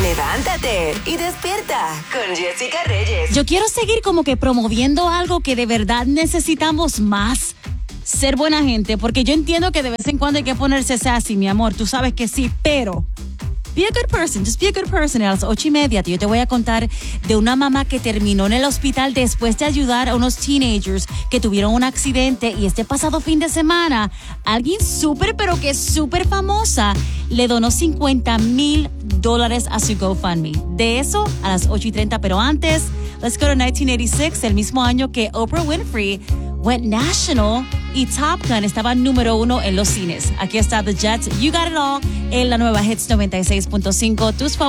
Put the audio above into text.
Levántate y despierta con Jessica Reyes. Yo quiero seguir como que promoviendo algo que de verdad necesitamos más. Ser buena gente, porque yo entiendo que de vez en cuando hay que ponerse sassy, mi amor. Tú sabes que sí, pero be a good person, just be a good person. A las 8:30 yo te voy a contar de una mamá que terminó en el hospital después de ayudar a unos teenagers que tuvieron un accidente, y este pasado fin de semana alguien súper, pero que súper famosa le donó $50,000 a su GoFundMe. De eso a las 8:30, pero antes, let's go to 1986, el mismo año que Oprah Winfrey went national y Top Gun estaba número 1 en los cines. Aquí está The Jets, You Got It All, en la nueva Hits 96.5. Tus